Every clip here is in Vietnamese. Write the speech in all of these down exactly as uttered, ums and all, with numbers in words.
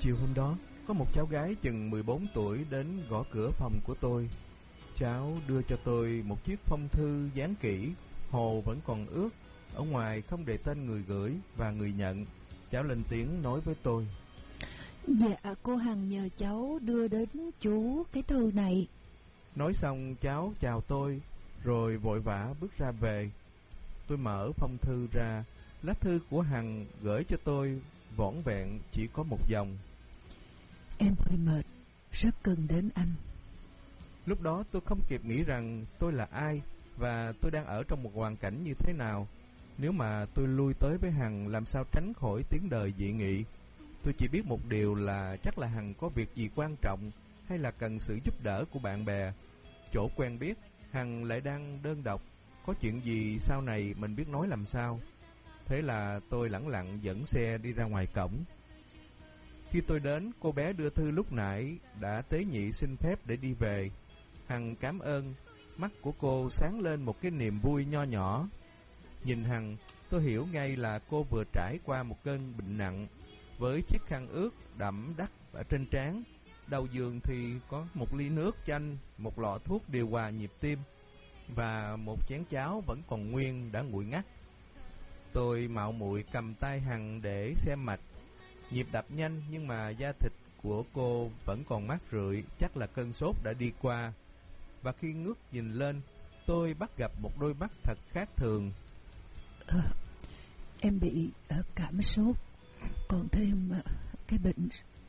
Chiều hôm đó, có một cháu gái chừng mười bốn tuổi đến gõ cửa phòng của tôi. Cháu đưa cho tôi một chiếc phong thư dán kỹ, hồ vẫn còn ướt, ở ngoài không để tên người gửi và người nhận. Cháu lên tiếng nói với tôi: Dạ, cô Hằng nhờ cháu đưa đến chú cái thư này. Nói xong cháu chào tôi, rồi vội vã bước ra về. Tôi mở phong thư ra, lá thư của Hằng gửi cho tôi vỏn vẹn chỉ có một dòng: Em hơi mệt, rất cần đến anh. Lúc đó tôi không kịp nghĩ rằng tôi là ai và tôi đang ở trong một hoàn cảnh như thế nào. Nếu mà tôi lui tới với Hằng, làm sao tránh khỏi tiếng đời dị nghị. Tôi chỉ biết một điều là chắc là Hằng có việc gì quan trọng, hay là cần sự giúp đỡ của bạn bè. Chỗ quen biết, Hằng lại đang đơn độc, có chuyện gì sau này mình biết nói làm sao. Thế là tôi lẳng lặng dẫn xe đi ra ngoài cổng. Khi tôi đến, cô bé đưa thư lúc nãy đã tế nhị xin phép để đi về. Hằng cảm ơn, mắt của cô sáng lên một cái niềm vui nho nhỏ. Nhìn Hằng, tôi hiểu ngay là cô vừa trải qua một cơn bệnh nặng, với chiếc khăn ướt đẫm đắc ở trên trán. Đầu giường thì có một ly nước chanh, một lọ thuốc điều hòa nhịp tim và một chén cháo vẫn còn nguyên đã nguội ngắt. Tôi mạo muội cầm tay Hằng để xem mạch. Nhịp đập nhanh nhưng mà da thịt của cô vẫn còn mát rượi, chắc là cơn sốt đã đi qua. Và khi ngước nhìn lên, tôi bắt gặp một đôi mắt thật khác thường. ờ, Em bị uh, cảm sốt, còn thêm uh, cái bệnh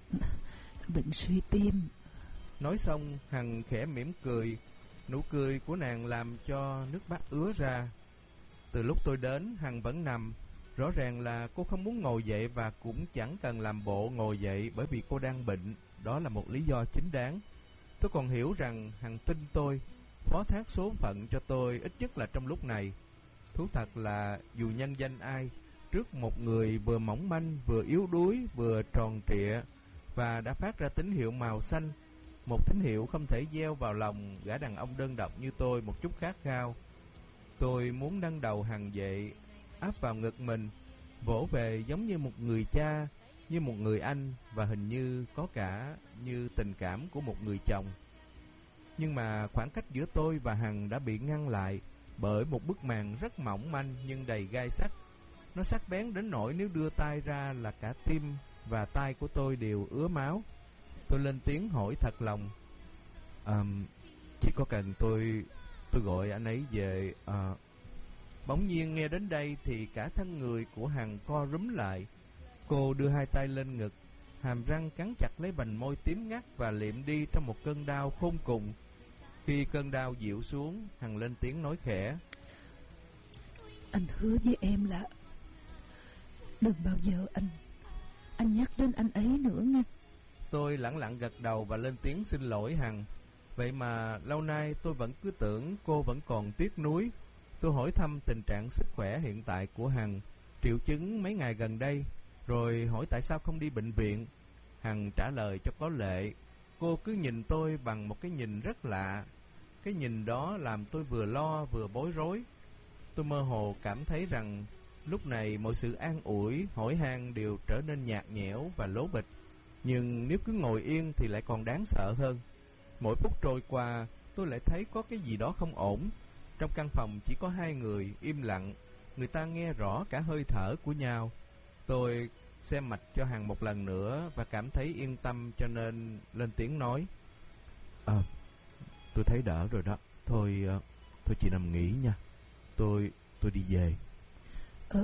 bệnh suy tim. Nói xong, Hằng khẽ mỉm cười. Nụ cười của nàng làm cho nước mắt ứa ra. Từ lúc tôi đến, Hằng vẫn nằm. Rõ ràng là cô không muốn ngồi dậy và cũng chẳng cần làm bộ ngồi dậy bởi vì cô đang bệnh. Đó là một lý do chính đáng. Tôi còn hiểu rằng Hằng tin tôi, phó thác số phận cho tôi, ít nhất là trong lúc này. Thú thật là dù nhân danh ai, trước một người vừa mỏng manh, vừa yếu đuối, vừa tròn trịa và đã phát ra tín hiệu màu xanh, một tín hiệu không thể gieo vào lòng gã đàn ông đơn độc như tôi một chút khát khao. Tôi muốn nâng đầu Hằng dậy, áp vào ngực mình, vỗ về giống như một người cha, như một người anh, và hình như có cả như tình cảm của một người chồng. Nhưng mà khoảng cách giữa tôi và Hằng đã bị ngăn lại bởi một bức màn rất mỏng manh nhưng đầy gai sắc. Nó sắc bén đến nỗi nếu đưa tay ra là cả tim và tay của tôi đều ứa máu. Tôi lên tiếng hỏi thật lòng: à, Chỉ có cần tôi Tôi gọi anh ấy về à... Bỗng nhiên nghe đến đây thì cả thân người của Hằng co rúm lại. Cô đưa hai tay lên ngực, hàm răng cắn chặt lấy vành môi tím ngắt và liệm đi trong một cơn đau khôn cùng. Khi cơn đau dịu xuống, Hằng lên tiếng nói khẽ: Anh hứa với em là đừng bao giờ anh Anh nhắc đến anh ấy nữa nha. Tôi lẳng lặng gật đầu và lên tiếng xin lỗi Hằng. Vậy mà lâu nay tôi vẫn cứ tưởng cô vẫn còn tiếc nuối. Tôi hỏi thăm tình trạng sức khỏe hiện tại của Hằng, triệu chứng mấy ngày gần đây, rồi hỏi tại sao không đi bệnh viện. Hằng trả lời cho có lệ. Cô cứ nhìn tôi bằng một cái nhìn rất lạ. Cái nhìn đó làm tôi vừa lo vừa bối rối. Tôi mơ hồ cảm thấy rằng lúc này mọi sự an ủi, hỏi han đều trở nên nhạt nhẽo và lố bịch. Nhưng nếu cứ ngồi yên thì lại còn đáng sợ hơn. Mỗi phút trôi qua, tôi lại thấy có cái gì đó không ổn. Trong căn phòng chỉ có hai người, im lặng. Người ta nghe rõ cả hơi thở của nhau. Tôi xem mạch cho Hằng một lần nữa và cảm thấy yên tâm, cho nên lên tiếng nói: À, tôi thấy đỡ rồi đó. Thôi, thôi chị nằm nghỉ nha. Tôi, tôi đi về. Ờ,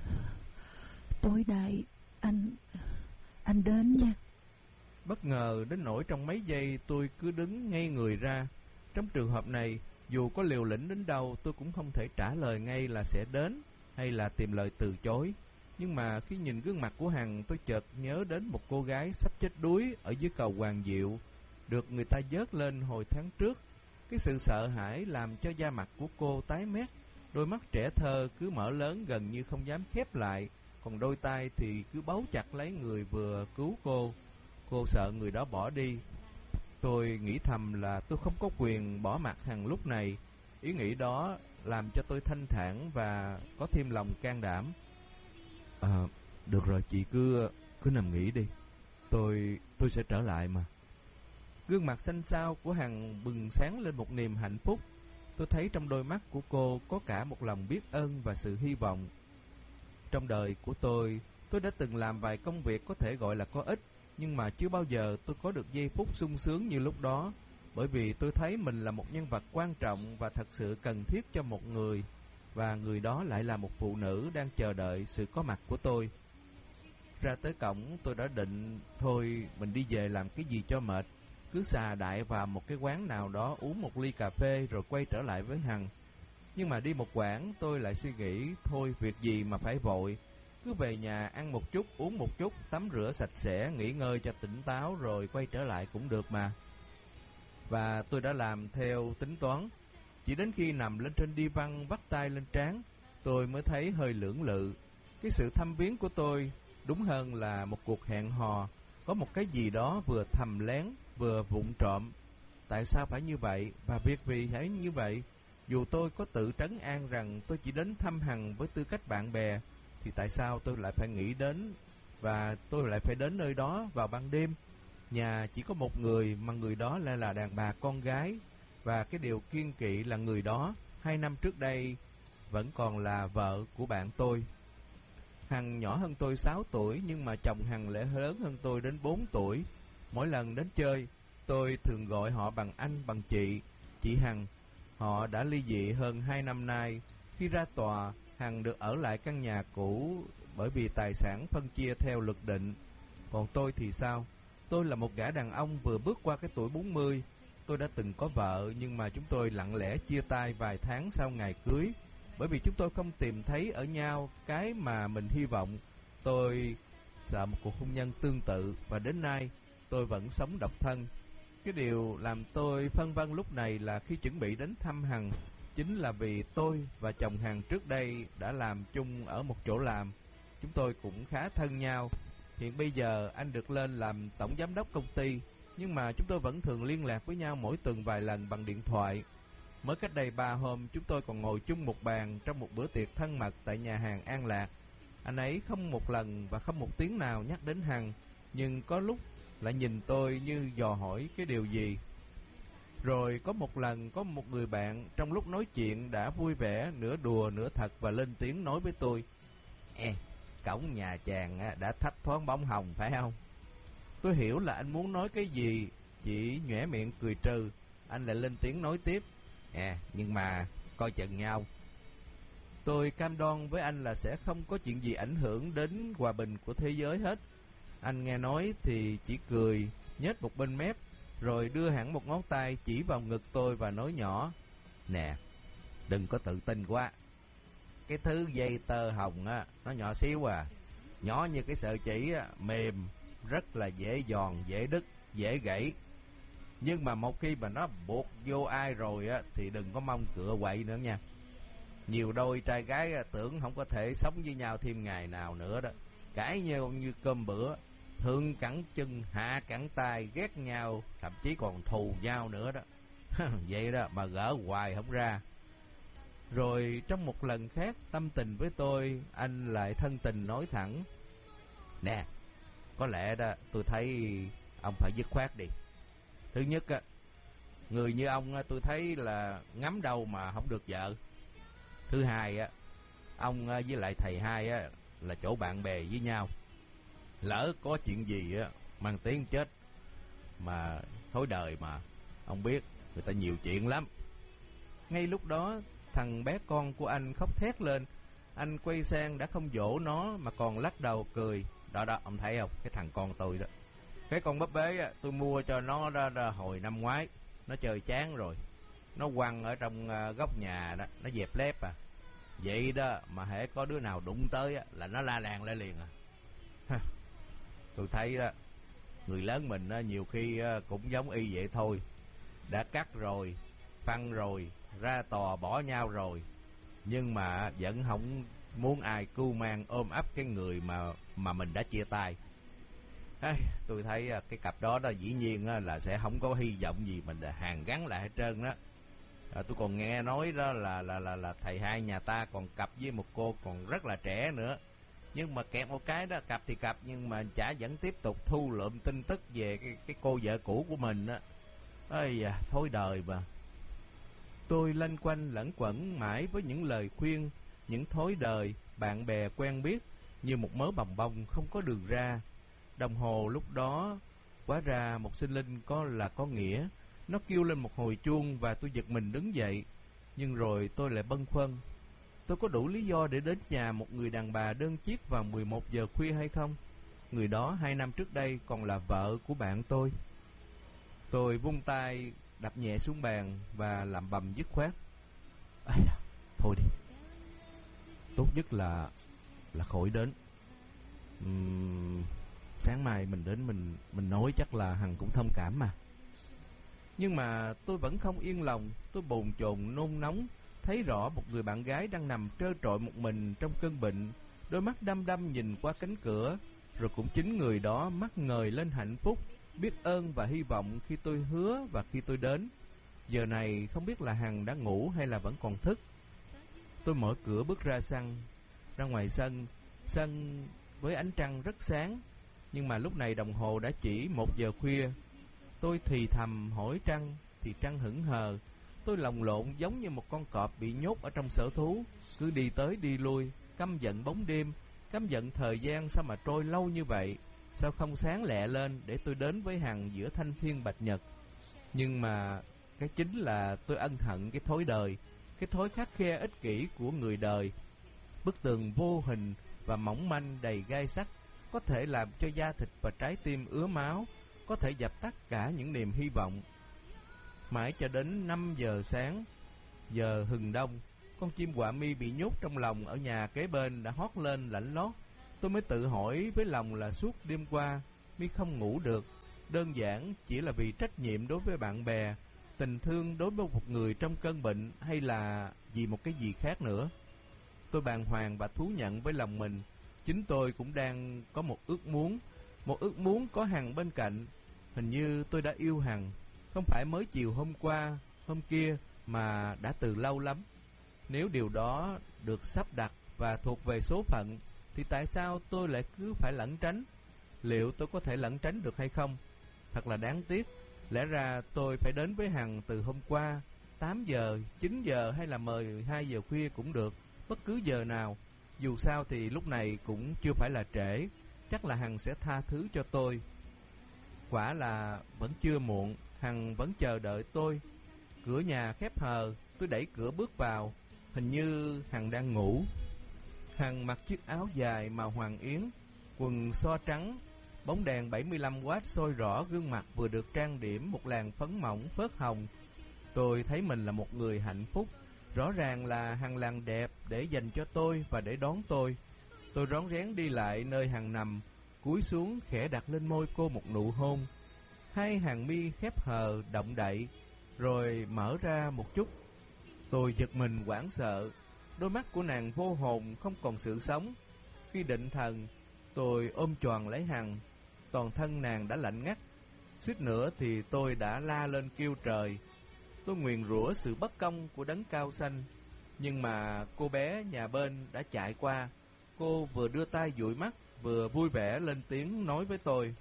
tối nay anh, anh đến nha. Bất ngờ đến nỗi trong mấy giây tôi cứ đứng ngây người ra. Trong trường hợp này, dù có liều lĩnh đến đâu, tôi cũng không thể trả lời ngay là sẽ đến hay là tìm lời từ chối. Nhưng mà khi nhìn gương mặt của Hằng, tôi chợt nhớ đến một cô gái sắp chết đuối ở dưới cầu Hoàng Diệu, được người ta vớt lên hồi tháng trước. Cái sự sợ hãi làm cho da mặt của cô tái mét. Đôi mắt trẻ thơ cứ mở lớn gần như không dám khép lại, còn đôi tay thì cứ bấu chặt lấy người vừa cứu cô. Cô sợ người đó bỏ đi. Tôi nghĩ thầm là tôi không có quyền bỏ mặc Hằng lúc này. Ý nghĩ đó làm cho tôi thanh thản và có thêm lòng can đảm. À, được rồi, chị cứ cứ nằm nghỉ đi. Tôi, tôi sẽ trở lại mà. Gương mặt xanh xao của Hằng bừng sáng lên một niềm hạnh phúc. Tôi thấy trong đôi mắt của cô có cả một lòng biết ơn và sự hy vọng. Trong đời của tôi, tôi đã từng làm vài công việc có thể gọi là có ích, nhưng mà chưa bao giờ tôi có được giây phút sung sướng như lúc đó, bởi vì tôi thấy mình là một nhân vật quan trọng và thật sự cần thiết cho một người, và người đó lại là một phụ nữ đang chờ đợi sự có mặt của tôi. Ra tới cổng, tôi đã định thôi mình đi về làm cái gì cho mệt, cứ xà đại vào một cái quán nào đó uống một ly cà phê rồi quay trở lại với Hằng. Nhưng mà đi một quãng tôi lại suy nghĩ, thôi việc gì mà phải vội, cứ về nhà ăn một chút, uống một chút, tắm rửa sạch sẽ, nghỉ ngơi cho tỉnh táo rồi quay trở lại cũng được mà. Và tôi đã làm theo tính toán. Chỉ đến khi nằm lên trên đi văn vắt tay lên trán, tôi mới thấy hơi lưỡng lự. Cái sự thăm viếng của tôi đúng hơn là một cuộc hẹn hò, có một cái gì đó vừa thầm lén vừa vụng trộm. Tại sao phải như vậy, và việc vì phải như vậy? Dù tôi có tự trấn an rằng tôi chỉ đến thăm Hằng với tư cách bạn bè, thì tại sao tôi lại phải nghĩ đến và tôi lại phải đến nơi đó vào ban đêm? Nhà chỉ có một người, mà người đó lại là đàn bà con gái, và cái điều kiêng kỵ là người đó hai năm trước đây vẫn còn là vợ của bạn tôi. Hằng nhỏ hơn tôi sáu tuổi, nhưng mà chồng Hằng lại lớn hơn tôi đến bốn tuổi. Mỗi lần đến chơi, tôi thường gọi họ bằng anh, bằng chị, chị Hằng. Họ đã ly dị hơn hai năm nay. Khi ra tòa, Hằng được ở lại căn nhà cũ bởi vì tài sản phân chia theo luật định. Còn tôi thì sao? Tôi là một gã đàn ông vừa bước qua cái tuổi bốn mươi. Tôi đã từng có vợ, nhưng mà chúng tôi lặng lẽ chia tay vài tháng sau ngày cưới, bởi vì chúng tôi không tìm thấy ở nhau cái mà mình hy vọng. Tôi sợ một cuộc hôn nhân tương tự, và đến nay tôi vẫn sống độc thân. Cái điều làm tôi phân vân lúc này là khi chuẩn bị đến thăm Hằng, chính là vì tôi và chồng Hằng trước đây đã làm chung ở một chỗ làm. Chúng tôi cũng khá thân nhau. Hiện bây giờ anh được lên làm tổng giám đốc công ty, nhưng mà chúng tôi vẫn thường liên lạc với nhau mỗi tuần vài lần bằng điện thoại. Mới cách đây ba hôm, chúng tôi còn ngồi chung một bàn trong một bữa tiệc thân mật tại nhà hàng An Lạc. Anh ấy không một lần và không một tiếng nào nhắc đến Hằng, nhưng có lúc lại nhìn tôi như dò hỏi cái điều gì. Rồi có một lần, có một người bạn trong lúc nói chuyện đã vui vẻ, nửa đùa nửa thật, và lên tiếng nói với tôi: Ê, cổng nhà chàng đã thấp thoáng bóng hồng phải không? Tôi hiểu là anh muốn nói cái gì, chỉ nhoẻn miệng cười trừ. Anh lại lên tiếng nói tiếp: À, nhưng mà coi chừng nhau. Tôi cam đoan với anh là sẽ không có chuyện gì ảnh hưởng đến hòa bình của thế giới hết. Anh nghe nói thì chỉ cười, nhếch một bên mép, rồi đưa hẳn một ngón tay chỉ vào ngực tôi và nói nhỏ: Nè, đừng có tự tin quá. Cái thứ dây tơ hồng á, nó nhỏ xíu à, nhỏ như cái sợi chỉ á, mềm, rất là dễ giòn, dễ đứt, dễ gãy. Nhưng mà một khi mà nó buộc vô ai rồi á, thì đừng có mong cựa quậy nữa nha. Nhiều đôi trai gái á, tưởng không có thể sống với nhau thêm ngày nào nữa đó. Cãi nhau như cơm bữa, thượng cẳng chân, hạ cẳng tay, ghét nhau, thậm chí còn thù nhau nữa đó. Vậy đó mà gỡ hoài không ra. Rồi trong một lần khác tâm tình với tôi, anh lại thân tình nói thẳng: Nè, có lẽ đó tôi thấy ông phải dứt khoát đi. Thứ nhất á, người như ông á, tôi thấy là ngắm đâu mà không được vợ. Thứ hai á, ông với lại thầy hai á là chỗ bạn bè với nhau. Lỡ có chuyện gì á mang tiếng chết mà thối đời mà, ông biết người ta nhiều chuyện lắm. Ngay lúc đó, thằng bé con của anh khóc thét lên. Anh quay sang đã không dỗ nó mà còn lắc đầu cười: Đó đó, ông thấy không, cái thằng con tôi đó, cái con búp bê á, tôi mua cho nó ra, ra hồi năm ngoái. Nó chơi chán rồi, nó quăng ở trong uh, góc nhà đó, nó dẹp lép à. Vậy đó mà hễ có đứa nào đụng tới á, là nó la làng lại liền à. Tôi thấy đó, người lớn mình á, nhiều khi á, cũng giống y vậy thôi. Đã cắt rồi, phăng rồi, ra tòa bỏ nhau rồi, nhưng mà vẫn không muốn ai cưu mang ôm ấp cái người mà mà mình đã chia tay. À, tôi thấy cái cặp đó đó dĩ nhiên là sẽ không có hy vọng gì mình hàn gắn lại hết trơn đó. À, tôi còn nghe nói đó là là là là thầy hai nhà ta còn cặp với một cô còn rất là trẻ nữa. Nhưng mà kẹt một cái đó, cặp thì cặp, nhưng mà chả vẫn tiếp tục thu lượm tin tức về cái, cái cô vợ cũ của mình á. Ây da, thối đời mà. Tôi lanh quanh lẩn quẩn mãi với những lời khuyên, những thối đời, bạn bè quen biết, như một mớ bòng bong không có đường ra. Đồng hồ lúc đó, hóa ra một sinh linh có là có nghĩa. Nó kêu lên một hồi chuông và tôi giật mình đứng dậy. Nhưng rồi tôi lại bâng khuâng. Tôi có đủ lý do để đến nhà một người đàn bà đơn chiếc vào mười một giờ khuya hay không? Người đó hai năm trước đây còn là vợ của bạn tôi. Tôi vung tay đập nhẹ xuống bàn và làm bầm dứt khoát. À, thôi đi. Tốt nhất là là khỏi đến. Uhm, sáng mai mình đến mình mình nói, chắc là Hằng cũng thông cảm mà. Nhưng mà tôi vẫn không yên lòng. Tôi bồn chồn nôn nóng, thấy rõ một người bạn gái đang nằm trơ trọi một mình trong cơn bệnh, đôi mắt đăm đăm nhìn qua cánh cửa. Rồi cũng chính người đó mắt ngời lên hạnh phúc, biết ơn và hy vọng khi tôi hứa và khi tôi đến. Giờ này không biết là Hằng đã ngủ hay là vẫn còn thức. Tôi mở cửa bước ra sân, ra ngoài sân. Sân với ánh trăng rất sáng, nhưng mà lúc này đồng hồ đã chỉ một giờ khuya. Tôi thì thầm hỏi trăng, thì trăng hững hờ. Tôi lồng lộn giống như một con cọp bị nhốt ở trong sở thú, cứ đi tới đi lui, căm giận bóng đêm, căm giận thời gian sao mà trôi lâu như vậy. Sao không sáng lẹ lên để tôi đến với Hằng giữa thanh thiên bạch nhật. Nhưng mà cái chính là tôi ân hận cái thói đời, cái thói khắt khe ích kỷ của người đời. Bức tường vô hình và mỏng manh đầy gai sắt có thể làm cho da thịt và trái tim ứa máu, có thể dập tắt cả những niềm hy vọng. Mãi cho đến năm giờ sáng, giờ hừng đông, con chim quạ mi bị nhốt trong lòng ở nhà kế bên đã hót lên lảnh lót. Tôi mới tự hỏi với lòng là suốt đêm qua mi không ngủ được, đơn giản chỉ là vì trách nhiệm đối với bạn bè, tình thương đối với một người trong cơn bệnh, hay là vì một cái gì khác nữa. Tôi bàng hoàng và thú nhận với lòng mình, chính tôi cũng đang có một ước muốn, một ước muốn có Hằng bên cạnh. Hình như tôi đã yêu Hằng, không phải mới chiều hôm qua, hôm kia, mà đã từ lâu lắm. Nếu điều đó được sắp đặt và thuộc về số phận, thì tại sao tôi lại cứ phải lẩn tránh? Liệu tôi có thể lẩn tránh được hay không? Thật là đáng tiếc. Lẽ ra tôi phải đến với Hằng từ hôm qua, tám giờ, chín giờ hay là mười hai giờ khuya cũng được, bất cứ giờ nào. Dù sao thì lúc này cũng chưa phải là trễ, chắc là Hằng sẽ tha thứ cho tôi. Quả là vẫn chưa muộn, Hằng vẫn chờ đợi tôi. Cửa nhà khép hờ, tôi đẩy cửa bước vào. Hình như Hằng đang ngủ. Hằng mặc chiếc áo dài màu hoàng yến, quần so trắng, bóng đèn bảy mươi lăm oát soi rõ gương mặt vừa được trang điểm một làn phấn mỏng phớt hồng. Tôi thấy mình là một người hạnh phúc. Rõ ràng là Hằng làm đẹp để dành cho tôi và để đón tôi. Tôi rón rén đi lại nơi Hằng nằm, cúi xuống khẽ đặt lên môi cô một nụ hôn. Hai hàng mi khép hờ động đậy, rồi mở ra một chút. Tôi giật mình hoảng sợ. Đôi mắt của nàng vô hồn, không còn sự sống. Khi định thần, tôi ôm choàng lấy Hằng. Toàn thân nàng đã lạnh ngắt. Suýt nữa thì tôi đã la lên kêu trời. Tôi nguyền rủa sự bất công của đấng cao xanh. Nhưng mà cô bé nhà bên đã chạy qua. Cô vừa đưa tay dụi mắt, vừa vui vẻ lên tiếng nói với tôi.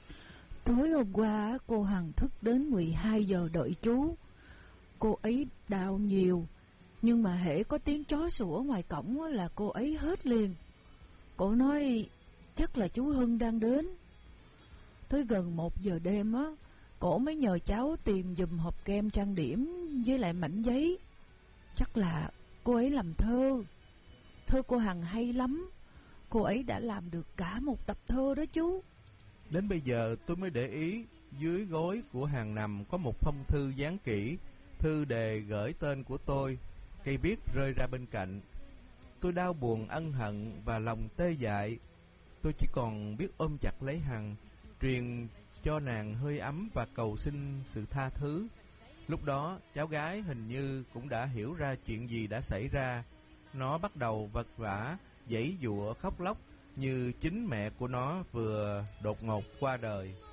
Tối hôm qua cô Hằng thức đến mười hai giờ đợi chú. Cô ấy đau nhiều, nhưng mà hễ có tiếng chó sủa ngoài cổng là cô ấy hết liền. Cô nói chắc là chú Hưng đang đến. Tới gần một giờ đêm á, cổ mới nhờ cháu tìm giùm hộp kem trang điểm với lại mảnh giấy. Chắc là cô ấy làm thơ. Thơ cô Hằng hay lắm. Cô ấy đã làm được cả một tập thơ đó chú. Đến bây giờ tôi mới để ý, dưới gối của Hằng nằm có một phong thư dán kỹ. Thư đề gửi tên của tôi, cây viết rơi ra bên cạnh. Tôi đau buồn ân hận và lòng tê dại. Tôi chỉ còn biết ôm chặt lấy Hằng, truyền cho nàng hơi ấm và cầu xin sự tha thứ. Lúc đó cháu gái hình như cũng đã hiểu ra chuyện gì đã xảy ra. Nó bắt đầu vật vã, giãy giụa khóc lóc như chính mẹ của nó vừa đột ngột qua đời.